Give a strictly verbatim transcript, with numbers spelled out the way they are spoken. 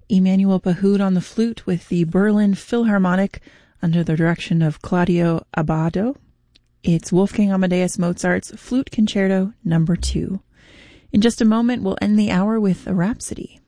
Emanuel Pahud on the flute with the Berlin Philharmonic under the direction of Claudio Abbado. It's Wolfgang Amadeus Mozart's Flute Concerto Number two. In just a moment, we'll end the hour with a Rhapsody.